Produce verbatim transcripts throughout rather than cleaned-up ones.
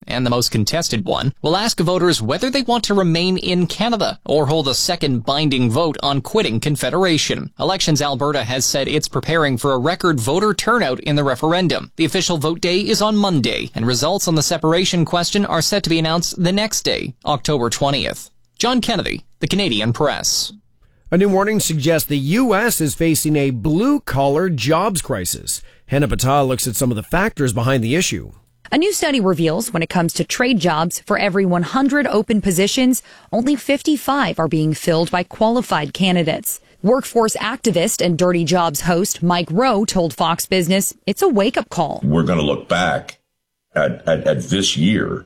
and the most contested one, will ask voters whether they want to remain in Canada or hold a second binding vote on quitting Confederation. Elections Alberta has said it's preparing for a record voter turnout in the referendum. The official vote day is on Monday, and results on the separation question are set to be announced the next day, October twentieth. John Kennedy, The Canadian Press. A new warning suggests the U S is facing a blue-collar jobs crisis. Hannah Patel looks at some of the factors behind the issue. A new study reveals when it comes to trade jobs, for every one hundred open positions, only fifty-five are being filled by qualified candidates. Workforce activist and Dirty Jobs host Mike Rowe told Fox Business it's a wake-up call. We're going to look back at, at, at this year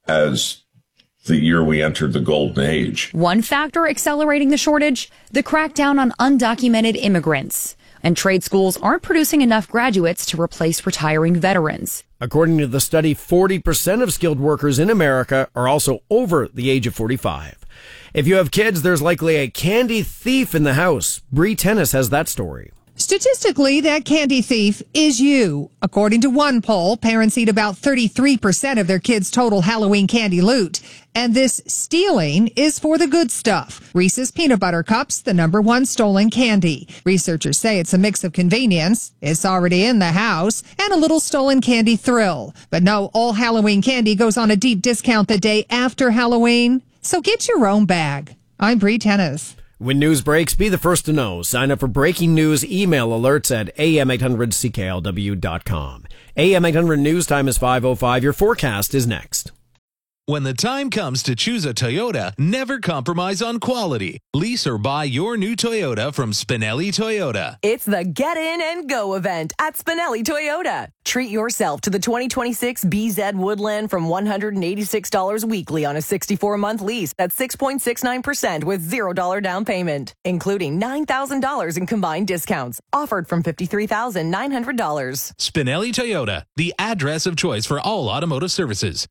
as the year we entered the golden age. One factor accelerating the shortage, the crackdown on undocumented immigrants. And trade schools aren't producing enough graduates to replace retiring veterans. According to the study, forty percent of skilled workers in America are also over the age of forty-five. If you have kids, there's likely a candy thief in the house. Bree Tennis has that story. Statistically, that candy thief is you. According to one poll, parents eat about thirty-three percent of their kids' total Halloween candy loot. And this stealing is for the good stuff. Reese's Peanut Butter Cups, the number one stolen candy. Researchers say it's a mix of convenience, it's already in the house, and a little stolen candy thrill. But no, all Halloween candy goes on a deep discount the day after Halloween. So get your own bag. I'm Bree Tennis. When news breaks, be the first to know. Sign up for breaking news email alerts at a m eight hundred c k l w dot com. A M eight hundred news time is five oh five. Your forecast is next. When the time comes to choose a Toyota, never compromise on quality. Lease or buy your new Toyota from Spinelli Toyota. It's the Get In and Go event at Spinelli Toyota. Treat yourself to the twenty twenty-six B Z Woodland from one hundred eighty-six dollars weekly on a sixty-four month lease at six point six nine percent with zero dollars down payment, including nine thousand dollars in combined discounts, offered from fifty-three thousand nine hundred dollars. Spinelli Toyota, the address of choice for all automotive services.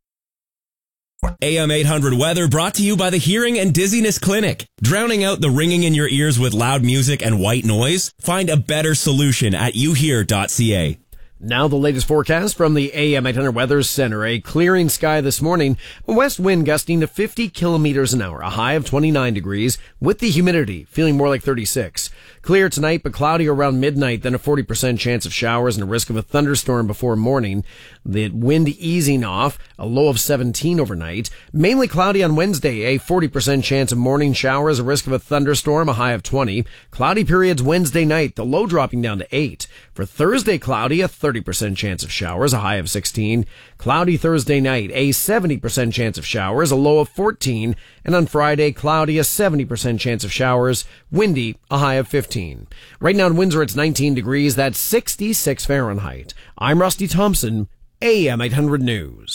A M eight hundred weather brought to you by the Hearing and Dizziness Clinic. Drowning out the ringing in your ears with loud music and white noise? Find a better solution at you hear dot c a. Now the latest forecast from the A M eight hundred Weather Center. A clearing sky this morning, a west wind gusting to fifty kilometers an hour, a high of twenty-nine degrees, with the humidity feeling more like thirty-six. Clear tonight, but cloudy around midnight, then a forty percent chance of showers and a risk of a thunderstorm before morning. The wind easing off, a low of seventeen overnight. Mainly cloudy on Wednesday, a forty percent chance of morning showers, a risk of a thunderstorm, a high of twenty. Cloudy periods Wednesday night, the low dropping down to eight. For Thursday, cloudy, a thirty percent chance of showers, a high of sixteen. Cloudy Thursday night, a seventy percent chance of showers, a low of fourteen. And on Friday, cloudy, a seventy percent chance of showers, windy, a high of fifteen. Right now in Windsor, it's nineteen degrees, that's sixty-six Fahrenheit. I'm Rusty Thompson, A M eight hundred News.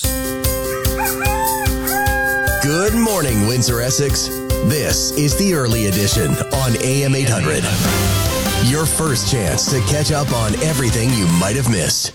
Good morning, Windsor, Essex. This is the early edition on A M eight hundred. Your first chance to catch up on everything you might have missed.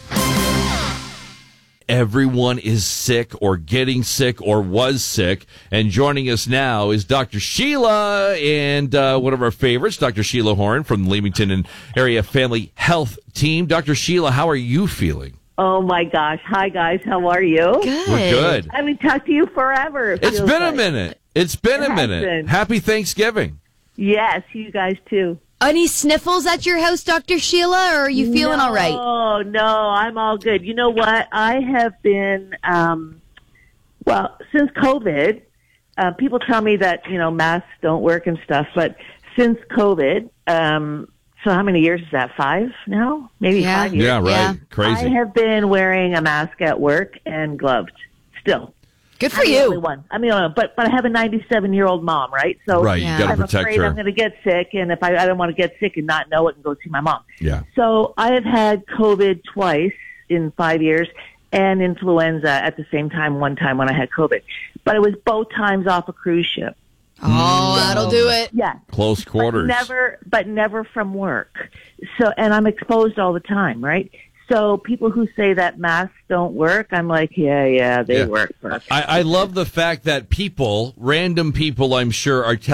Everyone is sick or getting sick or was sick. And joining us now is Doctor Sheila and uh, one of our favorites, Doctor Sheila Horn from the Leamington and Area Family Health Team. Doctor Sheila, how are you feeling? Oh, my gosh. Hi, guys. How are you? Good. We're good. I haven't talked to you forever. It it's been like. a minute. It's been it a minute. Been. Happy Thanksgiving. Yes, you guys too. Any sniffles at your house, Doctor Sheila, or are you feeling no, all right? Oh, no, I'm all good. You know what? I have been, um, well, since COVID, uh, people tell me that, you know, masks don't work and stuff, but since COVID, um, so how many years is that? Five now? Maybe yeah. five years? Yeah, right. Yeah. Crazy. I have been wearing a mask at work and gloved still. Good for I'm you. The only one. I mean, but but I have a ninety-seven-year-old mom, right? So right, you yeah. got to I'm protect afraid her. I'm going to get sick, and if I, I don't want to get sick and not know it and go see my mom. Yeah. So I have had COVID twice in five years and influenza at the same time, one time when I had COVID. But it was both times off a cruise ship. Oh, that'll do it. Yeah. Close quarters. But never, but never from work. So, and I'm exposed all the time, right? So people who say that masks don't work, I'm like, yeah, yeah, they Yeah. work. I, I love the fact that people, random people, I'm sure, are telling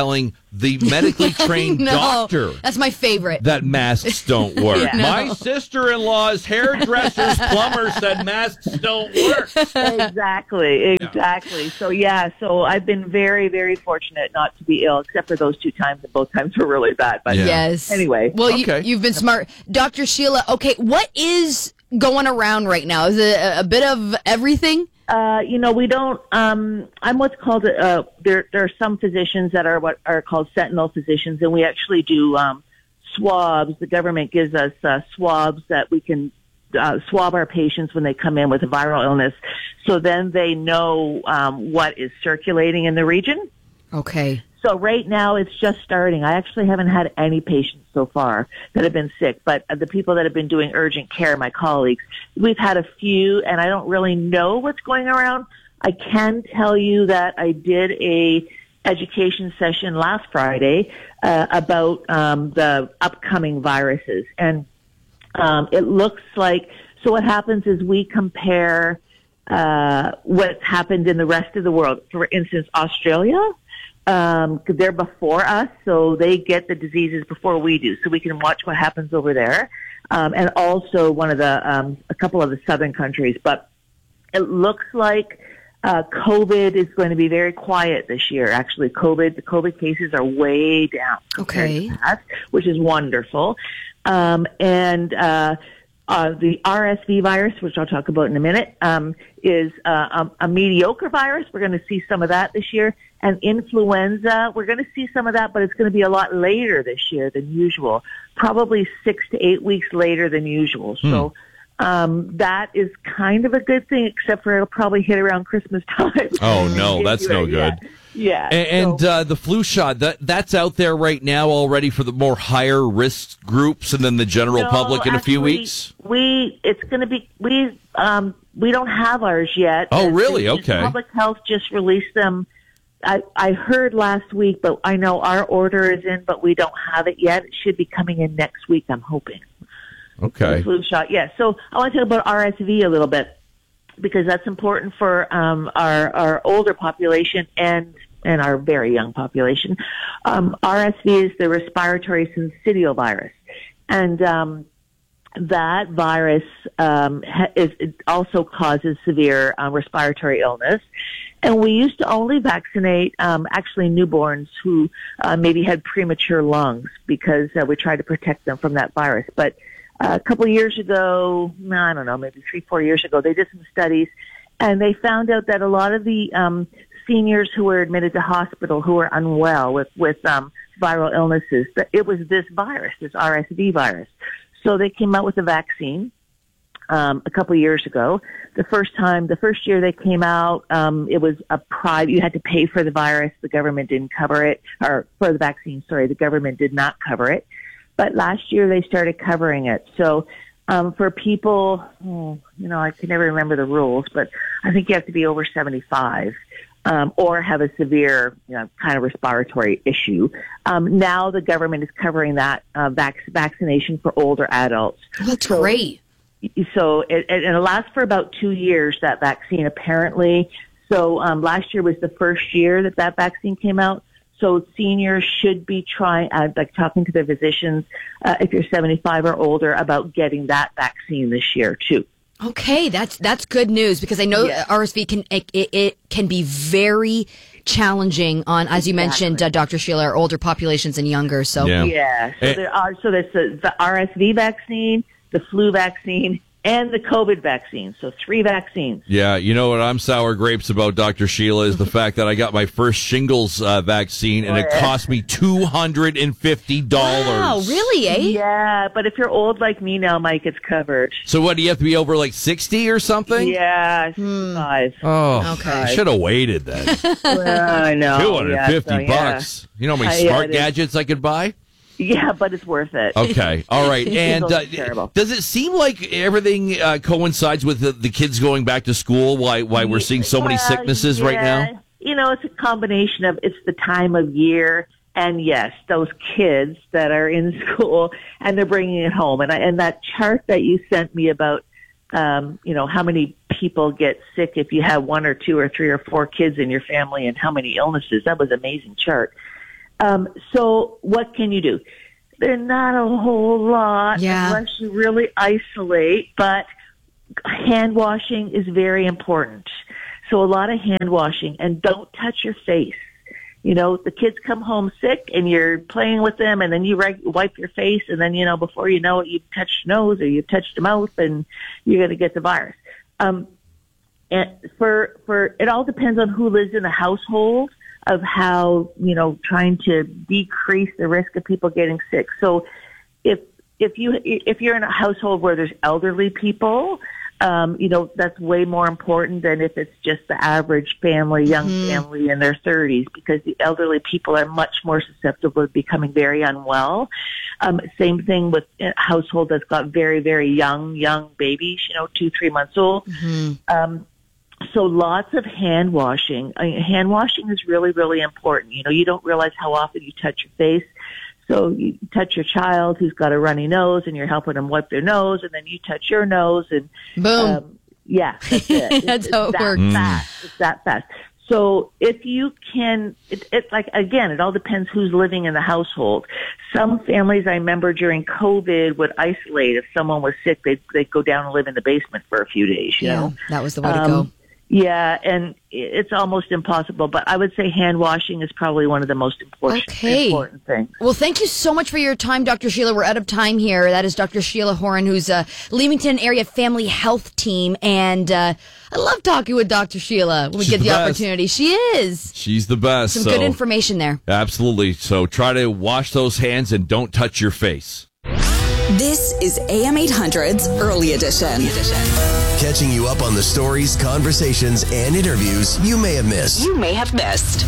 the medically trained no, doctor. That's my favorite. That masks don't work. Yeah. My sister-in-law's hairdresser's plumber said masks don't work. Exactly, exactly. Yeah. So, yeah, so I've been very, very fortunate not to be ill, except for those two times, and both times were really bad. But yeah. Yes. Anyway. Well, okay. you, you've been smart. Doctor Sheila, okay, what is going around right now? Is it a, a bit of everything? Uh, you know, we don't, um, I'm what's called, uh, there, there are some physicians that are what are called sentinel physicians, and we actually do, um, swabs. The government gives us, uh, swabs that we can, uh, swab our patients when they come in with a viral illness. So then they know, um, what is circulating in the region. Okay. So right now it's just starting. I actually haven't had any patients so far that have been sick, but the people that have been doing urgent care, my colleagues, we've had a few, and I don't really know what's going around. I can tell you that I did a education session last Friday uh, about um, the upcoming viruses, and um, it looks like, so what happens is we compare uh, what's happened in the rest of the world. For instance, Australia, Um, they're before us, so they get the diseases before we do, so we can watch what happens over there. Um, and also one of the, um, a couple of the southern countries. But it looks like, uh, COVID is going to be very quiet this year. Actually, COVID, the COVID cases are way down. Okay. That, which is wonderful. Um, and, uh, Uh, the R S V virus, which I'll talk about in a minute, um, is uh, a, a mediocre virus. We're going to see some of that this year. And influenza, we're going to see some of that, but it's going to be a lot later this year than usual, probably six to eight weeks later than usual. Hmm. So um, that is kind of a good thing, except for it'll probably hit around Christmas time. Oh, no, that's no good. Yeah. Yeah, and, and so, uh, the flu shot, that that's out there right now already for the more higher risk groups and then the general no, public in actually, a few weeks? We, it's going to be, we, um, we don't have ours yet. Oh, really? The, okay. Public Health just released them. I, I heard last week, but I know our order is in, but we don't have it yet. It should be coming in next week, I'm hoping. Okay. The flu shot, yeah. So I want to talk about R S V a little bit, because that's important for um, our, our older population and and our very young population. Um, R S V is the respiratory syncytial virus. And um, that virus um, ha- is, it also causes severe uh, respiratory illness. And we used to only vaccinate um, actually newborns who uh, maybe had premature lungs, because uh, we tried to protect them from that virus. But uh, a couple of years ago, I don't know, maybe three, four years ago, they did some studies, and they found out that a lot of the um, seniors who were admitted to hospital who were unwell with, with um, viral illnesses, that it was this virus, this R S V virus. So they came out with a vaccine um, a couple of years ago. The first time, the first year they came out, um, it was a private, you had to pay for the virus. The government didn't cover it, or for the vaccine, sorry, the government did not cover it. But last year they started covering it. So Um, for people, oh, you know, I can never remember the rules, but I think you have to be over seventy-five, um, or have a severe, you know, kind of respiratory issue. Um, now the government is covering that uh, vac- vaccination for older adults. Oh, that's so, great. So it, it, it lasts for about two years, that vaccine, apparently. So um, last year was the first year that that vaccine came out. So seniors should be trying, uh, like talking to their physicians, uh, if you're seventy-five or older, about getting that vaccine this year too. Okay, that's that's good news, because I know Yeah. R S V can it, it, it can be very challenging on, as you Exactly. mentioned, uh, Doctor Sheila, our older populations and younger. So Yeah. Yeah. So Eh. there are. So there's the, the R S V vaccine, the flu vaccine, and the COVID vaccine. So three vaccines. Yeah, you know what I'm sour grapes about, Doctor Sheila, is the fact that I got my first shingles uh, vaccine and Oh, it yeah. cost me two hundred fifty dollars. wow, really, eh? Yeah, but if you're old like me now, Mike, it's covered. So what, do you have to be over like sixty or something? Yeah, five. Oh, Okay. I should have waited then. Well, I know. two hundred fifty yeah, so, yeah. bucks. You know how many Uh, yeah, smart it is. gadgets I could buy? Yeah, but it's worth it. Okay, all right. And Shingles uh, is terrible. does it seem like everything uh, coincides with the, the kids going back to school? Why why we're seeing so many Well, sicknesses right yeah. now? You know, it's a combination of, it's the time of year, and yes, those kids that are in school and they're bringing it home. And I, and that chart that you sent me about, um, you know, how many people get sick if you have one or two or three or four kids in your family and how many illnesses, that was an amazing chart. Um, so what can you do? There's not a whole lot Yeah. unless you really isolate, but hand washing is very important. So a lot of hand washing, and don't touch your face. You know, the kids come home sick and you're playing with them, and then you reg- wipe your face, and then, you know, before you know it, you've touched your nose or you've touched your mouth, and you're going to get the virus. Um, and for, for, it all depends on who lives in the household of how, you know, trying to decrease the risk of people getting sick. So if, if you, if you're in a household where there's elderly people, um, you know, that's way more important than if it's just the average family, young mm-hmm. family in their thirties, because the elderly people are much more susceptible to becoming very unwell. Um, same thing with a household that's got very, very young, young babies, you know, two, three months old. Mm-hmm. Um, So lots of hand washing. I mean, hand washing is really, really important. You know, you don't realize how often you touch your face. So you touch your child who's got a runny nose, and you're helping them wipe their nose, and then you touch your nose, and boom. Um, yeah, that's it. That's it's, how it it's works. That fast. It's that fast. So if you can, it, it like again, it all depends who's living in the household. Some families, I remember during COVID, would isolate. If someone was sick, they'd they'd go down and live in the basement for a few days. You yeah, know, that was the way um, to go. Yeah, and it's almost impossible, but I would say hand washing is probably one of the most important, okay. important things. Well, thank you so much for your time, Doctor Sheila. We're out of time here. That is Doctor Sheila Horan, who's a Leamington Area Family Health Team, and uh, I love talking with Doctor Sheila when we She's get the, the best. opportunity. She is. She's the best. Some so, good information there. Absolutely. So try to wash those hands and don't touch your face. This is A M eight hundred's Early Edition. Catching you up on the stories, conversations, and interviews you may have missed. You may have missed.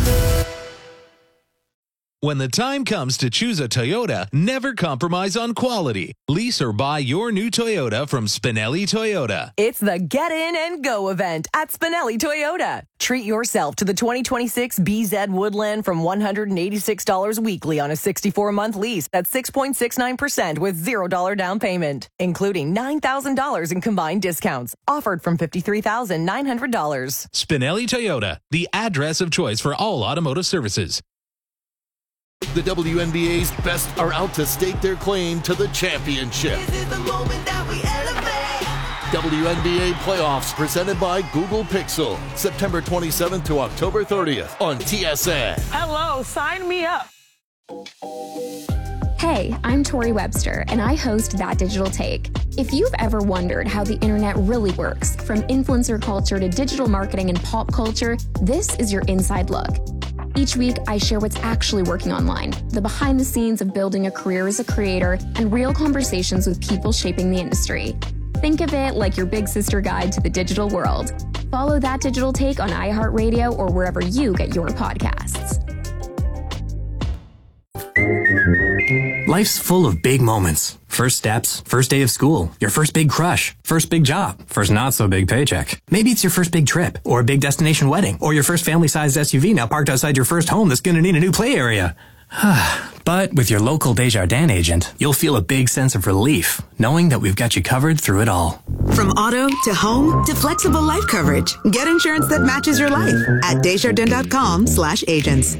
When the time comes to choose a Toyota, never compromise on quality. Lease or buy your new Toyota from Spinelli Toyota. It's the Get In and Go event at Spinelli Toyota. Treat yourself to the twenty twenty-six B Z Woodland from one hundred eighty-six dollars weekly on a sixty-four month lease at six point six nine percent with zero dollars down payment, including nine thousand dollars in combined discounts. Offered from fifty-three thousand nine hundred dollars. Spinelli Toyota, the address of choice for all automotive services. The W N B A's best are out to stake their claim to the championship. This is the moment that we elevate. W N B A playoffs presented by Google Pixel, September twenty-seventh to October thirtieth on T S N. Hello, sign me up. Hey, I'm Tori Webster, and I host That Digital Take. If you've ever wondered how the internet really works, from influencer culture to digital marketing and pop culture, this is your inside look. Each week, I share what's actually working online, the behind the scenes of building a career as a creator, and real conversations with people shaping the industry. Think of it like your big sister guide to the digital world. Follow That Digital Take on iHeartRadio or wherever you get your podcasts. Life's full of big moments. First steps, first day of school, your first big crush, first big job, first not so big paycheck. Maybe it's your first big trip, or a big destination wedding, or your first family-sized S U V now parked outside your first home that's gonna need a new play area. But with your local Desjardins agent, you'll feel a big sense of relief, knowing that we've got you covered through it all. From auto to home to flexible life coverage, get insurance that matches your life at Desjardins.com slash agents.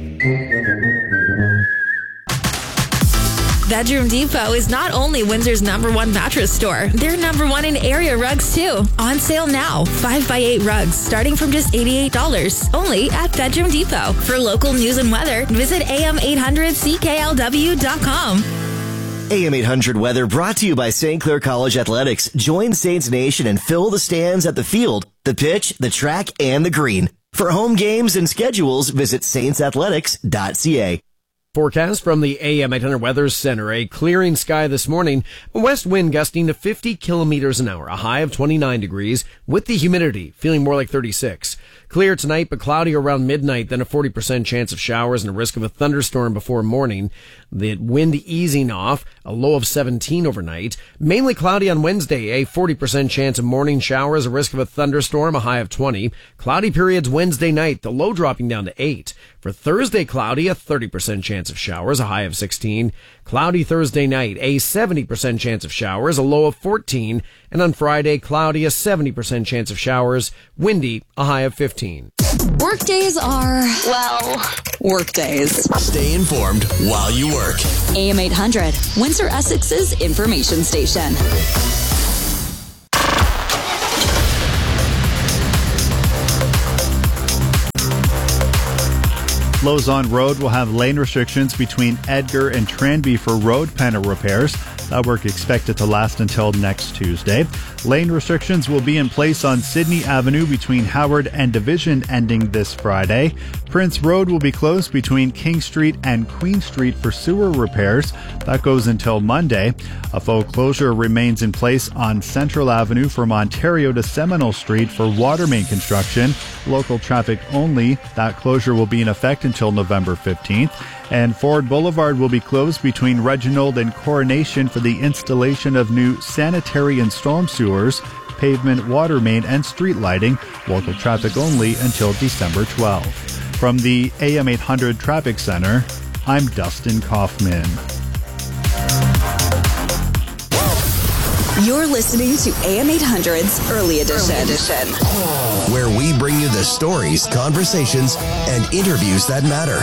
Bedroom Depot is not only Windsor's number one mattress store, they're number one in area rugs too. On sale now, five by eight rugs starting from just eighty-eight dollars. Only at Bedroom Depot. For local news and weather, visit A M eight hundred C K L W dot com. A M eight hundred weather brought to you by Saint Clair College Athletics. Join Saints Nation and fill the stands at the field, the pitch, the track, and the green. For home games and schedules, visit saints athletics dot c a. Forecast from the A M eight hundred Weather Center. A clearing sky this morning. A west wind gusting to fifty kilometers an hour. A high of twenty-nine degrees with the humidity feeling more like thirty-six. Clear tonight, but cloudy around midnight, then a forty percent chance of showers and a risk of a thunderstorm before morning. The wind easing off, a low of seventeen overnight. Mainly cloudy on Wednesday, a forty percent chance of morning showers, a risk of a thunderstorm, a high of twenty. Cloudy periods Wednesday night, the low dropping down to eight. For Thursday, cloudy, a thirty percent chance of showers, a high of sixteen. Cloudy Thursday night, a seventy percent chance of showers, a low of fourteen. And on Friday, cloudy, a seventy percent chance of showers, windy, a high of fifteen. Workdays are, well, workdays. Stay informed while you work. A M eight hundred, Windsor Essex's information station. Lausanne Road will have lane restrictions between Edgar and Tranby for road panel repairs. That work expected to last until next Tuesday. Lane restrictions will be in place on Sydney Avenue between Howard and Division ending this Friday. Prince Road will be closed between King Street and Queen Street for sewer repairs. That goes until Monday. A full closure remains in place on Central Avenue from Ontario to Seminole Street for water main construction. Local traffic only. That closure will be in effect until November fifteenth. And Ford Boulevard will be closed between Reginald and Coronation for the installation of new sanitary and storm sewers, pavement, water main, and street lighting. Local traffic only until December twelfth. From the A M eight hundred Traffic Center, I'm Dustin Kaufman. You're listening to A M eight hundred's Early Edition. Early Edition. Where we bring you the stories, conversations, and interviews that matter.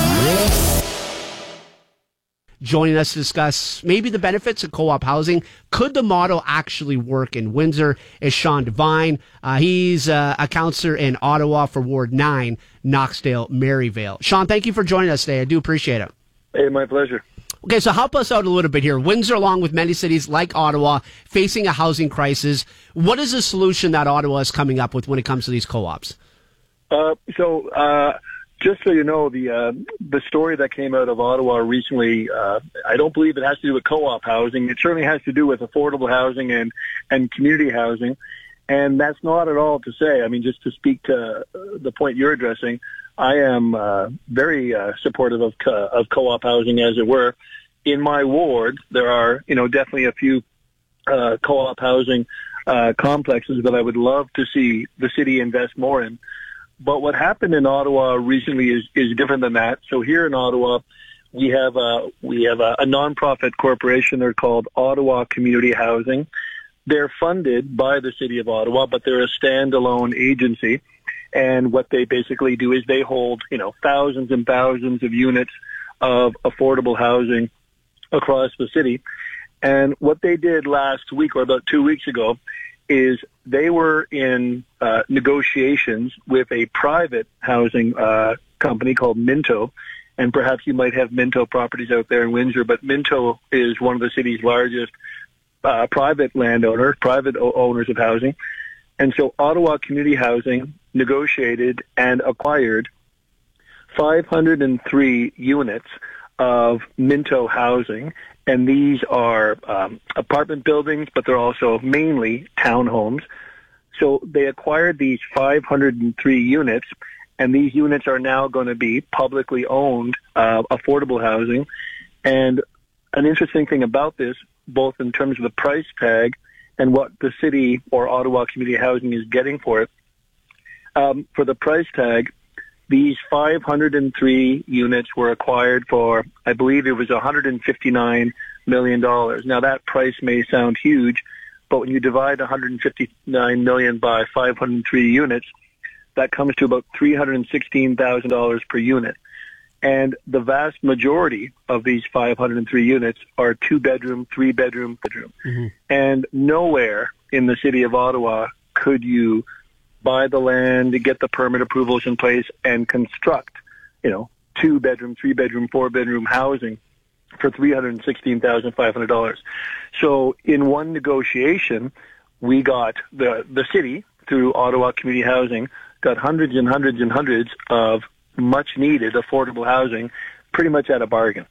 Joining us to discuss maybe the benefits of co-op housing. Could the model actually work in Windsor is Sean Devine. Uh, he's uh, a councillor in Ottawa for Ward nine, Knoxdale, Maryvale. Sean, thank you for joining us today. I do appreciate it. Hey, my pleasure. Okay, so help us out a little bit here. Windsor, along with many cities like Ottawa, facing a housing crisis. What is the solution that Ottawa is coming up with when it comes to these co-ops? Uh, so, uh, just so you know, the uh, the story that came out of Ottawa recently, uh, I don't believe it has to do with co-op housing. It certainly has to do with affordable housing and, and community housing. And that's not at all to say, I mean, just to speak to the point you're addressing, I am uh, very uh, supportive of co- of co-op housing, as it were. In my ward, there are, you know, definitely a few uh, co-op housing uh, complexes that I would love to see the city invest more in. But what happened in Ottawa recently is, is different than that. So here in Ottawa, we have a we have a, a nonprofit corporation. They're called Ottawa Community Housing. They're funded by the city of Ottawa, but they're a standalone agency. And what they basically do is they hold, you know, thousands and thousands of units of affordable housing across the city. And what they did last week, or about two weeks ago, is they were in uh, negotiations with a private housing uh, company called Minto. And perhaps you might have Minto properties out there in Windsor, but Minto is one of the city's largest uh, private landowners, private o- owners of housing. And so Ottawa Community Housing negotiated and acquired five hundred three units of Minto housing. And these are um, apartment buildings, but they're also mainly townhomes. So they acquired these five hundred three units, and these units are now going to be publicly owned uh, affordable housing. And an interesting thing about this, both in terms of the price tag and what the city or Ottawa Community Housing is getting for it, um, for the price tag, these five hundred three units were acquired for, I believe it was one hundred fifty-nine million dollars. Now, that price may sound huge, but when you divide one hundred fifty-nine million dollars by five hundred three units, that comes to about three hundred sixteen thousand dollars per unit. And the vast majority of these five hundred three units are two-bedroom, three-bedroom, bedroom. Mm-hmm. And nowhere in the city of Ottawa could you buy the land, get the permit approvals in place, and construct, you know, two-bedroom, three-bedroom, four-bedroom housing for three hundred sixteen thousand five hundred dollars. So in one negotiation, we got the the city, through Ottawa Community Housing, got hundreds and hundreds and hundreds of much-needed affordable housing pretty much at a bargain.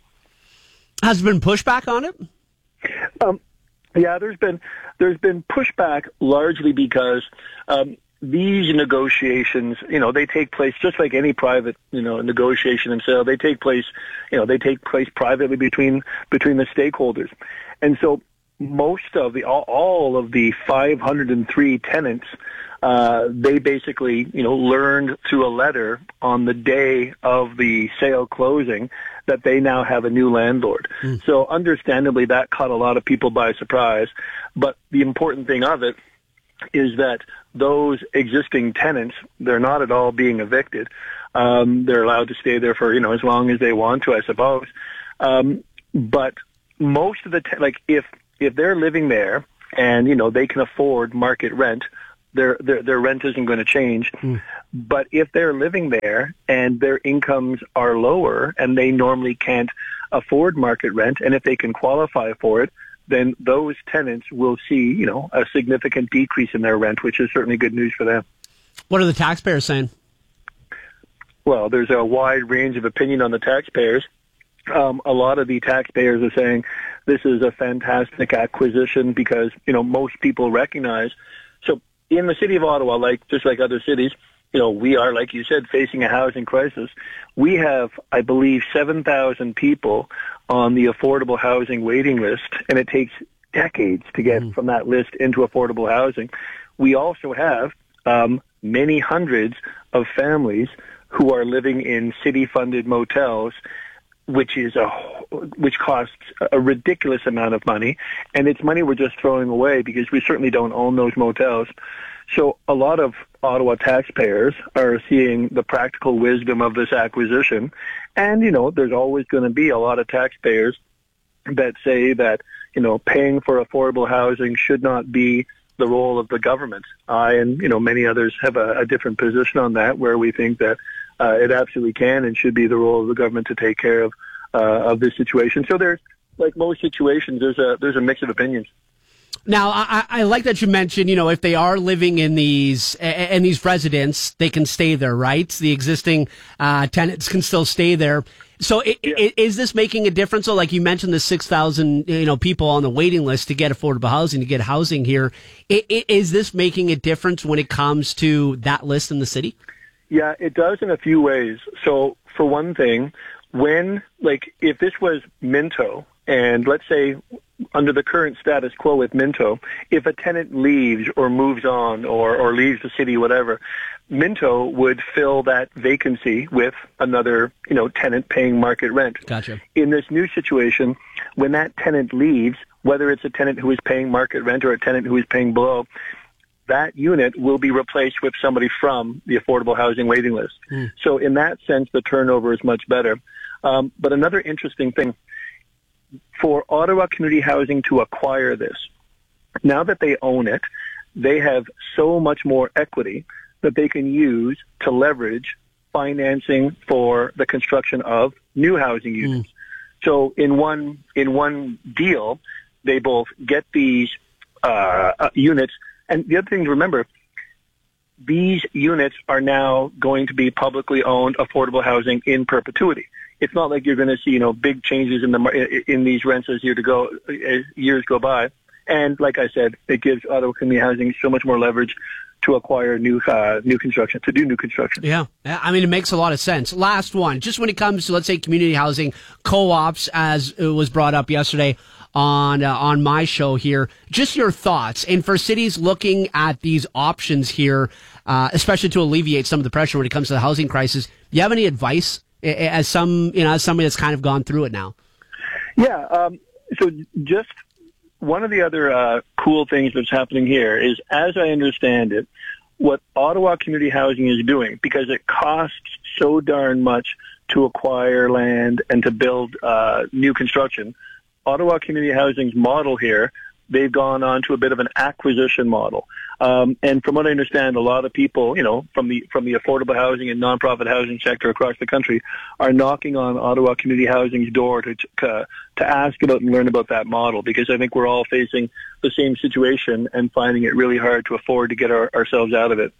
Has there been pushback on it? Um, yeah, there's been there's been pushback largely because um, these negotiations, you know, they take place just like any private, you know, negotiation and sale. They take place, you know, they take place privately between between the stakeholders, and so most of the all, all of the five hundred three tenants, uh, they basically, you know, learned through a letter on the day of the sale closing that they now have a new landlord. Mm. So understandably, that caught a lot of people by surprise. But the important thing of it is that those existing tenants, they're not at all being evicted. Um, they're allowed to stay there for, you know, as long as they want to, I suppose. Um, but most of the, te- like, if, if they're living there and, you know, they can afford market rent, their, their, their rent isn't going to change. Mm. But if they're living there and their incomes are lower and they normally can't afford market rent, and if they can qualify for it, then those tenants will see, you know, a significant decrease in their rent, which is certainly good news for them. What are the taxpayers saying? Well, there's a wide range of opinion on the taxpayers. Um, a lot of the taxpayers are saying this is a fantastic acquisition because, you know, most people recognize. So in the city of Ottawa, like just like other cities, you know, we are, like you said, facing a housing crisis. We have, I believe, seven thousand people on the affordable housing waiting list, and it takes decades to get mm. from that list into affordable housing. We also have um, many hundreds of families who are living in city-funded motels, which is a which costs a ridiculous amount of money, and it's money we're just throwing away because we certainly don't own those motels. So a lot of Ottawa taxpayers are seeing the practical wisdom of this acquisition, and you know there's always going to be a lot of taxpayers that say that you know paying for affordable housing should not be the role of the government. I and you know many others have a, a different position on that, where we think that uh, it absolutely can and should be the role of the government to take care of uh, of this situation. So there's, like most situations, there's a there's a mix of opinions. Now, I, I like that you mentioned, you know, if they are living in these in these residents, they can stay there, right? The existing uh, tenants can still stay there. So, it, yeah. it, is this making a difference? So, like you mentioned, the six thousand, you know, people on the waiting list to get affordable housing, to get housing here. It, it, is this making a difference when it comes to that list in the city? Yeah, it does in a few ways. So, for one thing, when like if this was Minto, and let's say under the current status quo with Minto, if a tenant leaves or moves on or, or leaves the city, whatever, Minto would fill that vacancy with another, you know, tenant paying market rent. Gotcha. In this new situation, when that tenant leaves, whether it's a tenant who is paying market rent or a tenant who is paying below, that unit will be replaced with somebody from the affordable housing waiting list. Mm. So in that sense, the turnover is much better. Um, but another interesting thing, for Ottawa Community Housing to acquire this, now that they own it, they have so much more equity that they can use to leverage financing for the construction of new housing units. Mm. So in one in one deal, they both get these uh, uh, units. And the other thing to remember, these units are now going to be publicly owned affordable housing in perpetuity. It's not like you're going to see, you know, big changes in the in these rents as year to go as years go by. And like I said, it gives Ottawa Community Housing so much more leverage to acquire new uh, new construction, to do new construction. Yeah, I mean, it makes a lot of sense. Last one, just when it comes to, let's say, community housing, co-ops, as it was brought up yesterday on uh, on my show here, just your thoughts. And for cities looking at these options here, uh, especially to alleviate some of the pressure when it comes to the housing crisis, do you have any advice as some, you know, as somebody that's kind of gone through it now? Yeah. Um, so just one of the other uh, cool things that's happening here is, as I understand it, what Ottawa Community Housing is doing, because it costs so darn much to acquire land and to build uh, new construction, Ottawa Community Housing's model here, they've gone on to a bit of an acquisition model. Um, and from what I understand, a lot of people, you know, from the from the affordable housing and nonprofit housing sector across the country are knocking on Ottawa Community Housing's door to to, to ask about and learn about that model, because I think we're all facing the same situation and finding it really hard to afford to get our, ourselves out of it.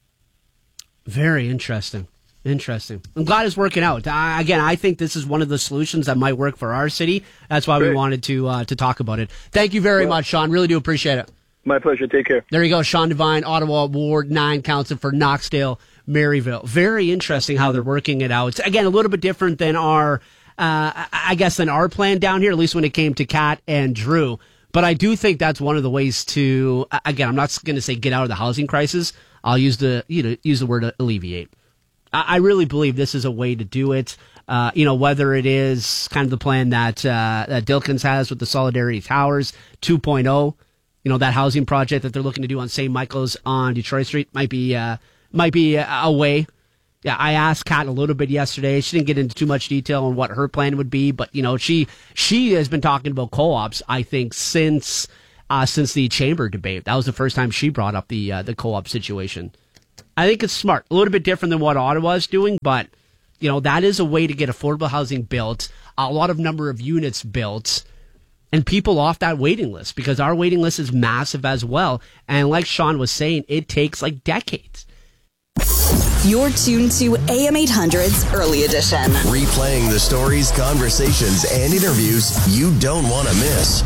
Very interesting. Interesting. I'm glad it's working out. Uh, again, I think this is one of the solutions that might work for our city. That's why Great. we wanted to uh, to talk about it. Thank you very well, much, Sean. Really do appreciate it. My pleasure. Take care. There you go. Sean Devine, Ottawa Ward nine Council for Knoxdale, Maryville. Very interesting how they're working it out. It's, again, a little bit different than our, uh, I guess, than our plan down here, at least when it came to Kat and Drew. But I do think that's one of the ways to, again, I'm not going to say get out of the housing crisis. I'll use the, you know, use the word alleviate. I really believe this is a way to do it. Uh, you know, whether it is kind of the plan that uh, that Dilkins has with the Solidarity Towers two point oh, you know, that housing project that they're looking to do on Saint Michael's on Detroit Street might be uh, might be a, a way. Yeah, I asked Kat a little bit yesterday. She didn't get into too much detail on what her plan would be, but you know, she she has been talking about co-ops, I think, since uh, since the chamber debate. That was the first time she brought up the uh, the co-op situation. I think it's smart, a little bit different than what Ottawa's doing, but you know, that is a way to get affordable housing built, a lot of number of units built, and people off that waiting list, because our waiting list is massive as well. And like Sean was saying, it takes like decades. You're tuned to A M eight hundred's Early Edition. Replaying the stories, conversations, and interviews you don't want to miss.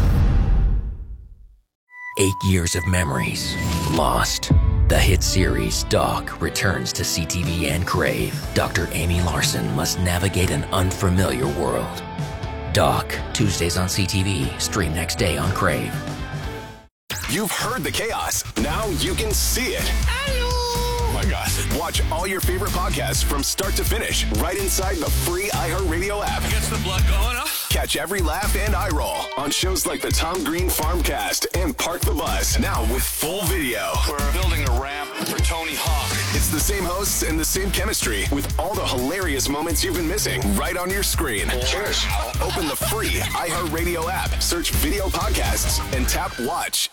Eight years of memories lost. The hit series Doc returns to C T V and Crave. Doctor Amy Larson must navigate an unfamiliar world. Doc, Tuesdays on C T V, stream next day on Crave. You've heard the chaos. Now you can see it. Oh my God. Watch all your favorite podcasts from start to finish right inside the free iHeartRadio app. Gets the blood going, huh? Catch every laugh and eye roll on shows like the Tom Green Farmcast and Park the Bus. Now with full video. We're building a ramp for Tony Hawk. It's the same hosts and the same chemistry with all the hilarious moments you've been missing right on your screen. Cheers. Open the free iHeartRadio app, search video podcasts, and tap watch.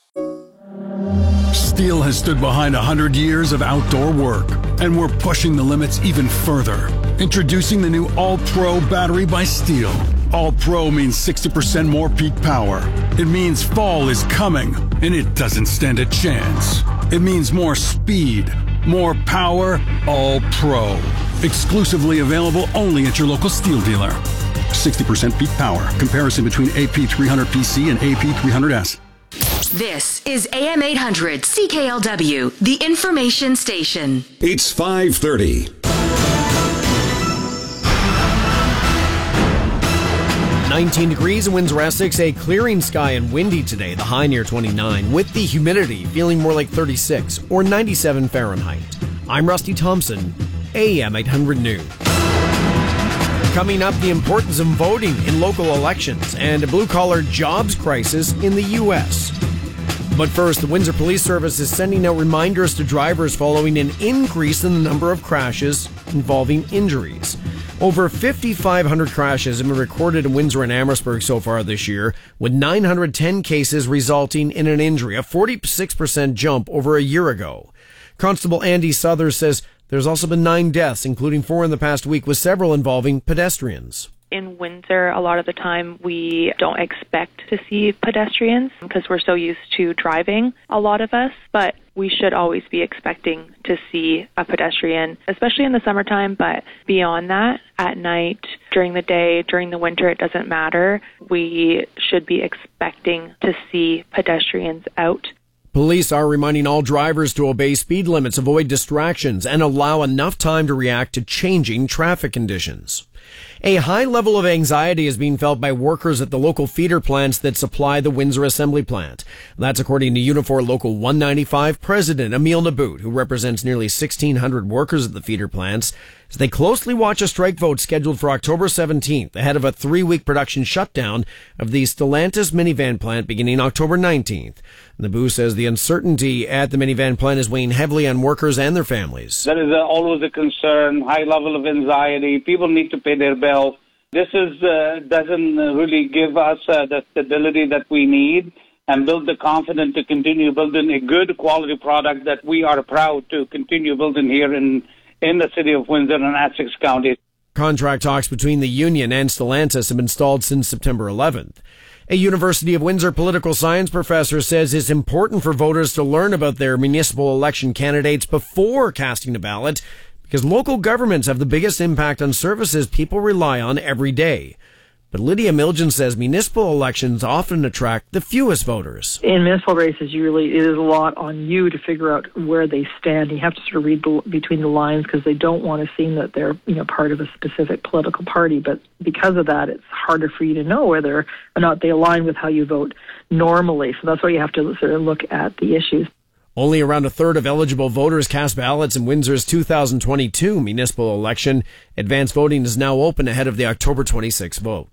Steel has stood behind one hundred years of outdoor work, and we're pushing the limits even further. Introducing the new All-Pro battery by Steel. All-Pro means sixty percent more peak power. It means fall is coming, and it doesn't stand a chance. It means more speed, more power, All-Pro. Exclusively available only at your local Steel dealer. sixty percent peak power. Comparison between A P three hundred P C and A P three hundred S. This is A M eight hundred C K L W, the information station. It's five thirty. nineteen degrees in Windsor, Essex, a clearing sky and windy today, the high near twenty-nine, with the humidity feeling more like thirty-six or ninety-seven Fahrenheit. I'm Rusty Thompson, A M eight hundred News. Coming up, the importance of voting in local elections and a blue-collar jobs crisis in the U S. But first, the Windsor Police Service is sending out reminders to drivers following an increase in the number of crashes involving injuries. Over fifty-five hundred crashes have been recorded in Windsor and Amherstburg so far this year, with nine hundred ten cases resulting in an injury, a forty-six percent jump over a year ago. Constable Andy Southers says there's also been nine deaths, including four in the past week, with several involving pedestrians. In Windsor, a lot of the time we don't expect to see pedestrians because we're so used to driving, a lot of us, but we should always be expecting to see a pedestrian, especially in the summertime, but beyond that, at night, during the day, during the winter, it doesn't matter. We should be expecting to see pedestrians out. Police are reminding all drivers to obey speed limits, avoid distractions, and allow enough time to react to changing traffic conditions. A high level of anxiety is being felt by workers at the local feeder plants that supply the Windsor Assembly Plant. That's according to Unifor Local one ninety-five President Emil Nabout, who represents nearly sixteen hundred workers at the feeder plants, as they closely watch a strike vote scheduled for October seventeenth, ahead of a three-week production shutdown of the Stellantis minivan plant beginning October nineteenth. Nabout says the uncertainty at the minivan plant is weighing heavily on workers and their families. That is uh, always a concern, high level of anxiety. People need to pay their bills. This is uh, doesn't really give us uh, the stability that we need and build the confidence to continue building a good quality product that we are proud to continue building here in, in the city of Windsor and Essex County. Contract talks between the union and Stellantis have been stalled since September eleventh. A University of Windsor political science professor says it's important for voters to learn about their municipal election candidates before casting a ballot, because local governments have the biggest impact on services people rely on every day. But Lydia Milgen says municipal elections often attract the fewest voters. In municipal races, you really, it is a lot on you to figure out where they stand. You have to sort of read the, between the lines because they don't want to seem that they're, you know, part of a specific political party. But because of that, it's harder for you to know whether or not they align with how you vote normally. So that's why you have to sort of look at the issues. Only around a third of eligible voters cast ballots in Windsor's two thousand twenty-two municipal election. Advanced voting is now open ahead of the October twenty-sixth vote.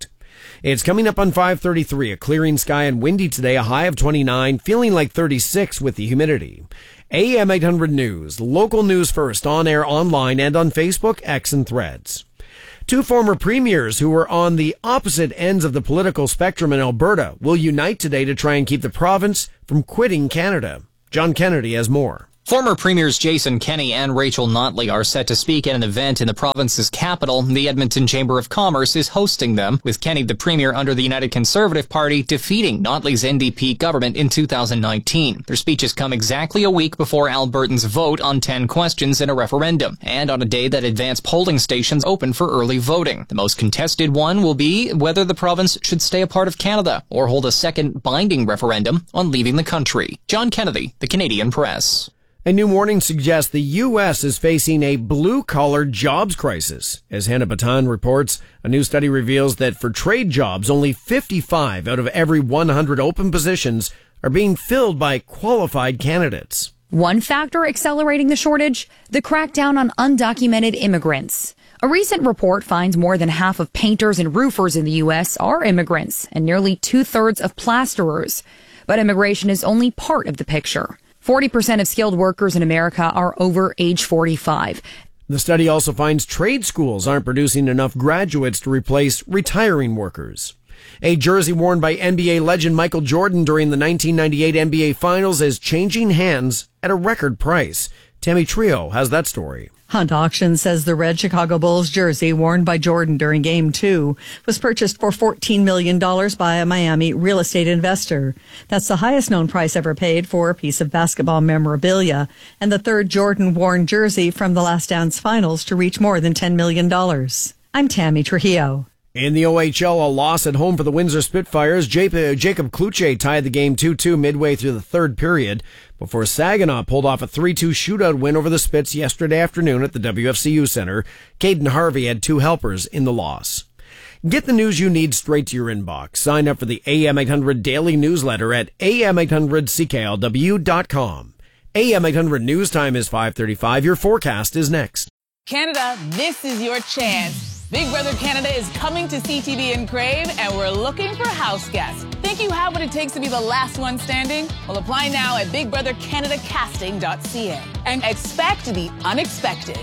It's coming up on five thirty-three. A clearing sky and windy today, a high of twenty-nine, feeling like thirty-six with the humidity. A M eight hundred News, local news first, on air, online, and on Facebook, X, and Threads. Two former premiers who were on the opposite ends of the political spectrum in Alberta will unite today to try and keep the province from quitting Canada. John Kennedy has more. Former Premiers Jason Kenney and Rachel Notley are set to speak at an event in the province's capital. The Edmonton Chamber of Commerce is hosting them, with Kenney, the Premier under the United Conservative Party, defeating Notley's N D P government in two thousand nineteen. Their speeches come exactly a week before Albertans vote on ten questions in a referendum, and on a day that advanced polling stations open for early voting. The most contested one will be whether the province should stay a part of Canada or hold a second binding referendum on leaving the country. John Kennedy, The Canadian Press. A new warning suggests the U S is facing a blue-collar jobs crisis. As Hannah Batan reports, a new study reveals that for trade jobs, only fifty-five out of every one hundred open positions are being filled by qualified candidates. One factor accelerating the shortage, the crackdown on undocumented immigrants. A recent report finds more than half of painters and roofers in the U S are immigrants, and nearly two-thirds of plasterers. But immigration is only part of the picture. forty percent of skilled workers in America are over age forty-five. The study also finds trade schools aren't producing enough graduates to replace retiring workers. A jersey worn by N B A legend Michael Jordan during the nineteen ninety-eight N B A Finals is changing hands at a record price. Tammy Trio has that story. Hunt Auction says the red Chicago Bulls jersey worn by Jordan during Game two was purchased for fourteen million dollars by a Miami real estate investor. That's the highest known price ever paid for a piece of basketball memorabilia, and the third Jordan-worn jersey from the Last Dance Finals to reach more than ten million dollars. I'm Tammy Trujillo. In the O H L, a loss at home for the Windsor Spitfires. Jacob Kluche tied the game two two midway through the third period before Saginaw pulled off a three two shootout win over the Spits yesterday afternoon at the W F C U Center. Caden Harvey had two helpers in the loss. Get the news you need straight to your inbox. Sign up for the A M eight hundred daily newsletter at A M eight hundred C K L W dot com. A M eight hundred news time is five thirty-five. Your forecast is next. Canada, this is your chance. Big Brother Canada is coming to C T V and Crave, and we're looking for house guests. Think you have what it takes to be the last one standing? Well, apply now at big brother canada casting dot c a and expect the unexpected.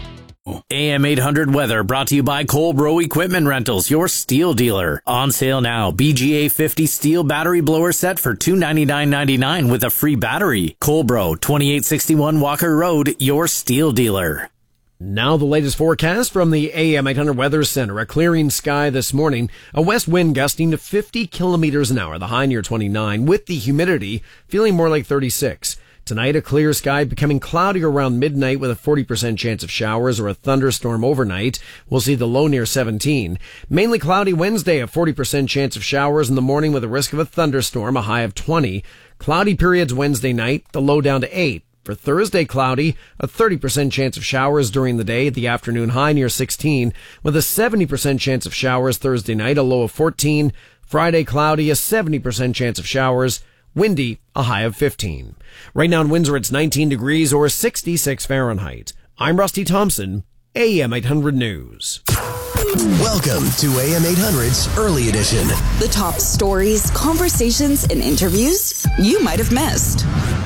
A M eight hundred weather brought to you by Colbro Equipment Rentals, your steel dealer. On sale now, B G A fifty steel battery blower set for two hundred ninety-nine dollars and ninety-nine cents with a free battery. Colbro, twenty-eight sixty-one Walker Road, your steel dealer. Now the latest forecast from the A M eight hundred Weather Center. A clearing sky this morning. A west wind gusting to fifty kilometers an hour. The high near twenty-nine, with the humidity feeling more like thirty-six. Tonight, a clear sky becoming cloudy around midnight with a forty percent chance of showers or a thunderstorm overnight. We'll see the low near seventeen. Mainly cloudy Wednesday, a forty percent chance of showers in the morning with a risk of a thunderstorm, a high of twenty. Cloudy periods Wednesday night, the low down to eight. For Thursday, cloudy, a thirty percent chance of showers during the day, the afternoon high near sixteen, with a seventy percent chance of showers Thursday night, a low of fourteen. Friday, cloudy, a seventy percent chance of showers, windy, a high of fifteen. Right now in Windsor, it's nineteen degrees or sixty-six Fahrenheit. I'm Rusty Thompson, A M eight hundred News. Welcome to A M eight hundred's Early Edition. The top stories, conversations, and interviews you might have missed.